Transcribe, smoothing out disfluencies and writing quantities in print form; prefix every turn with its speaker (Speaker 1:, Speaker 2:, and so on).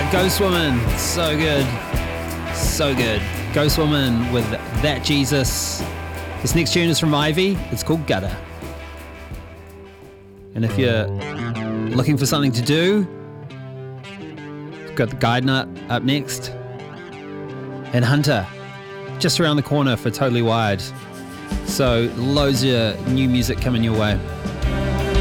Speaker 1: Ghost Woman, so good, so good. Ghost Woman with That Jesus. This next tune is from Ivy. It's called Gutter. And if you're looking for something to do, we've got the Guide Nut up next, and Hunter just around the corner for Totally Wired. So loads of new music coming your way.